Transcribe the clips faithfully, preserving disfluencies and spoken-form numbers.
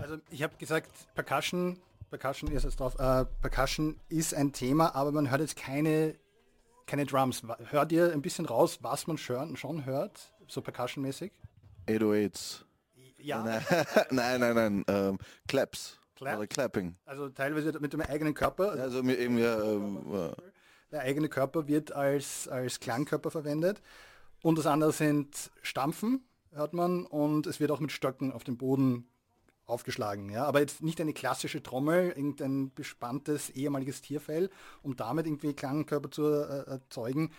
Also ich habe gesagt, Percussion, Percussion ist jetzt drauf, äh, Percussion ist ein Thema, aber man hört jetzt keine, keine Drums. Hört ihr ein bisschen raus, was man schon, schon hört, so Percussion-mäßig? achthundertacht. Ja. Nein, nein, nein, nein. Ähm, Claps. Clap? Oder Clapping. Also teilweise mit dem eigenen Körper. Ja, also mir eben ja, ähm, ja. Der eigene Körper wird als, als Klangkörper verwendet. Und das andere sind Stampfen, hört man, und es wird auch mit Stöcken auf den Boden aufgeschlagen. Ja? Aber jetzt nicht eine klassische Trommel, irgendein bespanntes ehemaliges Tierfell, um damit irgendwie Klangkörper zu äh, erzeugen.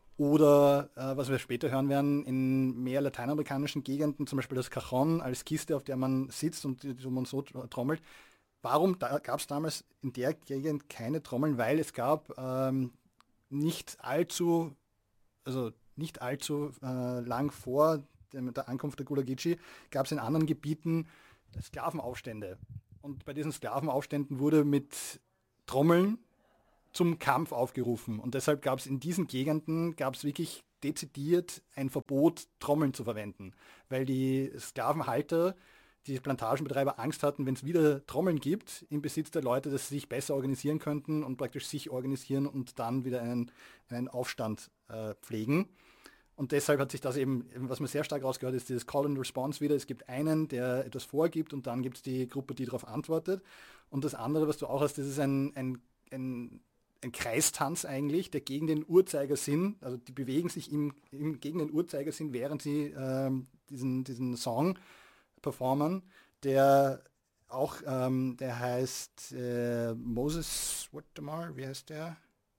Oder, äh, was wir später hören werden, in mehr lateinamerikanischen Gegenden, zum Beispiel das Cajon als Kiste, auf der man sitzt und wo man so trommelt. Warum da, gab es damals in der Gegend keine Trommeln? Weil es gab ähm, nicht allzu, also nicht allzu äh, lang vor dem, der Ankunft der Gulagici, gab es in anderen Gebieten Sklavenaufstände. Und bei diesen Sklavenaufständen wurde mit Trommeln zum Kampf aufgerufen. Und deshalb gab es in diesen Gegenden, gab es wirklich dezidiert ein Verbot, Trommeln zu verwenden. Weil die Sklavenhalter, die Plantagenbetreiber Angst hatten, wenn es wieder Trommeln gibt im Besitz der Leute, dass sie sich besser organisieren könnten und praktisch sich organisieren und dann wieder einen, einen Aufstand äh, pflegen. Und deshalb hat sich das eben, was man sehr stark rausgehört, ist dieses Call and Response wieder. Es gibt einen, der etwas vorgibt und dann gibt es die Gruppe, die darauf antwortet. Und das andere, was du auch hast, das ist ein, ein, ein, ein Kreistanz eigentlich, der gegen den Uhrzeigersinn, also die bewegen sich im, im, gegen den Uhrzeigersinn, während sie ähm, diesen, diesen Song performen, der auch, ähm, der heißt äh, Moses, warte mal, wie heißt der?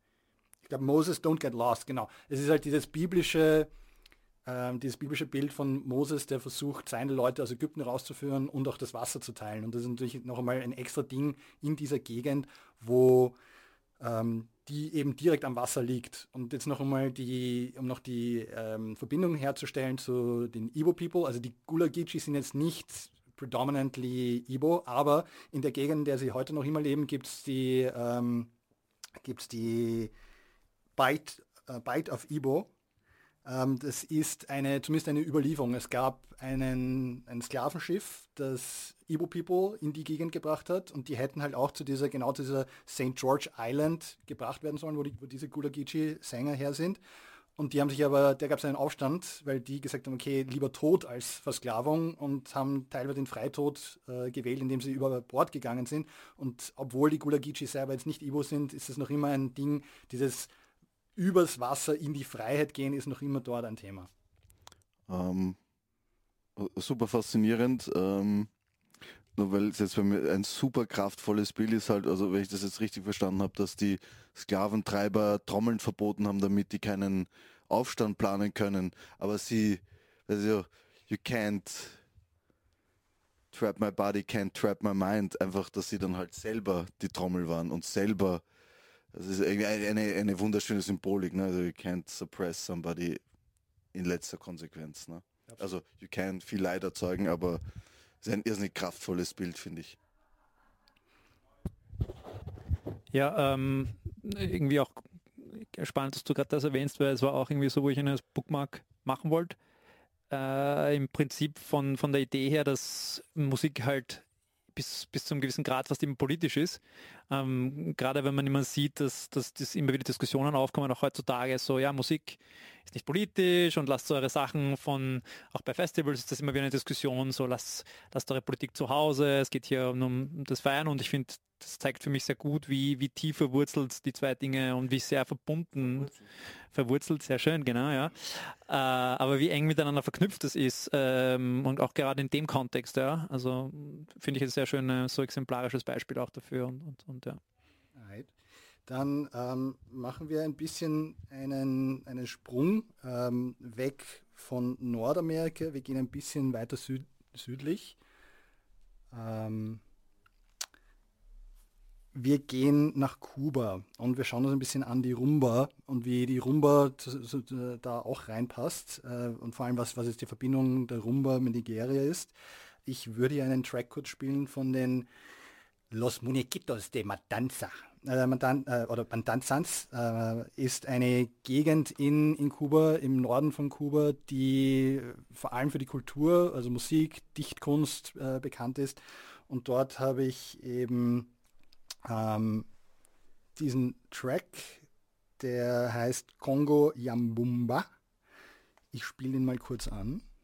Ich glaube, Moses Don't Get Lost, genau. Es ist halt dieses biblische, ähm, dieses biblische Bild von Moses, der versucht, seine Leute aus Ägypten rauszuführen und auch das Wasser zu teilen. Und das ist natürlich noch einmal ein extra Ding in dieser Gegend, wo ähm, die eben direkt am Wasser liegt. Und jetzt noch einmal die, um noch die ähm, Verbindung herzustellen zu den Igbo People, also die Gulagici sind jetzt nicht predominantly Igbo, aber in der Gegend, in der sie heute noch immer leben, gibt es die, ähm, gibt's die Bite, äh, Bite of Igbo. Ähm, das ist eine, zumindest eine Überlieferung. Es gab einen, ein Sklavenschiff, das Igbo People in die Gegend gebracht hat und die hätten halt auch zu dieser, genau zu dieser Saint George Island gebracht werden sollen, wo, die, wo diese Gulagici-Sänger her sind. Und die haben sich aber, da gab es einen Aufstand, weil die gesagt haben, okay, lieber Tod als Versklavung und haben teilweise den Freitod äh, gewählt, indem sie über Bord gegangen sind. Und obwohl die Gulagici selber jetzt nicht Igbo sind, ist es noch immer ein Ding, dieses übers Wasser in die Freiheit gehen, ist noch immer dort ein Thema. Ähm, super faszinierend, ähm, nur weil es jetzt bei mir ein super kraftvolles Bild ist halt, also wenn ich das jetzt richtig verstanden habe, dass die Sklaventreiber Trommeln verboten haben, damit die keinen Aufstand planen können, aber sie, also you can't trap my body, can't trap my mind, einfach, dass sie dann halt selber die Trommel waren und selber. Das ist eine, eine, eine wunderschöne Symbolik, ne? Also you can't suppress somebody in letzter Konsequenz. Ne? Also you can viel Leid erzeugen, aber es ist ein irrsinnig kraftvolles Bild, finde ich. Ja, ähm, irgendwie auch spannend, dass du gerade das erwähnst, weil es war auch irgendwie so, wo ich eine Bookmark machen wollte. Äh, Im Prinzip von, von der Idee her, dass Musik halt bis, bis zu einem gewissen Grad fast immer politisch ist. Ähm, gerade wenn man immer sieht, dass, dass das immer wieder Diskussionen aufkommen, auch heutzutage, so ja, Musik ist nicht politisch und lasst eure Sachen von, auch bei Festivals ist das immer wieder eine Diskussion, so lasst, lasst eure Politik zu Hause, es geht hier um, um das Feiern und ich finde, das zeigt für mich sehr gut, wie, wie tief verwurzelt die zwei Dinge und wie sehr verbunden, verwurzelt, verwurzelt sehr schön, genau, ja. Äh, aber wie eng miteinander verknüpft es ist ähm, und auch gerade in dem Kontext, ja. Also finde ich ein sehr schönes, so exemplarisches Beispiel auch dafür und, und, und ja. Alright. Dann ähm, machen wir ein bisschen einen, einen Sprung ähm, weg von Nordamerika. Wir gehen ein bisschen weiter süd, südlich. Ähm, Wir gehen nach Kuba und wir schauen uns ein bisschen an die Rumba und wie die Rumba zu, zu, da auch reinpasst äh, und vor allem, was, was jetzt die Verbindung der Rumba mit Nigeria ist. Ich würde hier einen Track kurz spielen von den Los Muñequitos de Matanza. äh, Mandan, äh, oder Bantanzans äh, ist eine Gegend in, in Kuba, im Norden von Kuba, die vor allem für die Kultur, also Musik, Dichtkunst äh, bekannt ist. Und dort habe ich eben ähm, diesen Track, der heißt Congo Yambumba. Ich spiele ihn mal kurz an.